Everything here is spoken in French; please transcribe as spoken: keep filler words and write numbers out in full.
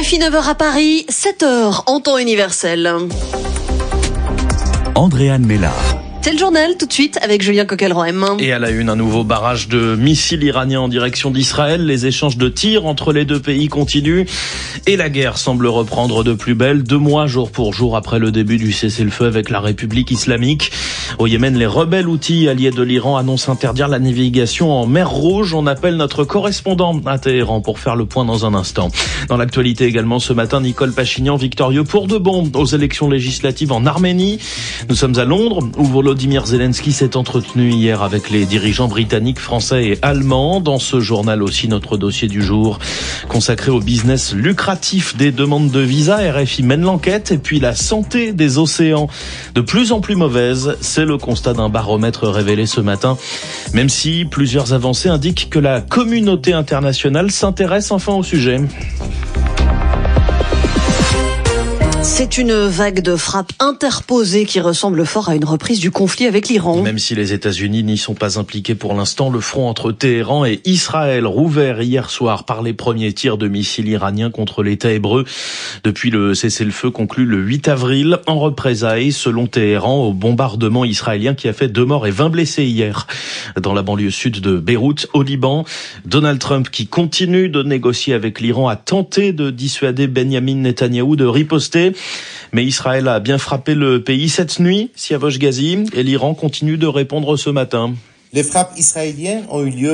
R F I neuf heures à Paris, sept heures en temps universel. Andréane Mélard. C'est le journal tout de suite avec Julien Coquelroem. Et à la une, un nouveau barrage de missiles iraniens en direction d'Israël. Les échanges de tirs entre les deux pays continuent et la guerre semble reprendre de plus belle. Deux mois jour pour jour après le début du cessez-le-feu avec la République islamique. Au Yémen, les rebelles houthis alliés de l'Iran annoncent interdire la navigation en mer Rouge. On appelle notre correspondant à Téhéran pour faire le point dans un instant. Dans l'actualité également ce matin, Nicole Pachinian victorieux pour de bon aux élections législatives en Arménie. Nous sommes à Londres où Volodymyr Zelensky s'est entretenu hier avec les dirigeants britanniques, français et allemands. Dans ce journal aussi, notre dossier du jour consacré au business lucratif des demandes de visa. R F I mène l'enquête. Et puis la santé des océans de plus en plus mauvaise. C'est le constat d'un baromètre révélé ce matin. Même si plusieurs avancées indiquent que la communauté internationale s'intéresse enfin au sujet. C'est une vague de frappes interposées qui ressemble fort à une reprise du conflit avec l'Iran. Même si les États-Unis n'y sont pas impliqués pour l'instant, le front entre Téhéran et Israël, rouvert hier soir par les premiers tirs de missiles iraniens contre l'État hébreu. Depuis le cessez-le-feu conclu le huit avril, en représailles, selon Téhéran, au bombardement israélien qui a fait deux morts et vingt blessés hier dans la banlieue sud de Beyrouth, au Liban. Donald Trump, qui continue de négocier avec l'Iran, a tenté de dissuader Benyamin Netanyahou de riposter. Mais Israël a bien frappé le pays cette nuit, Siavosh Ghazi, et l'Iran continue de répondre ce matin. Les frappes israéliennes ont eu lieu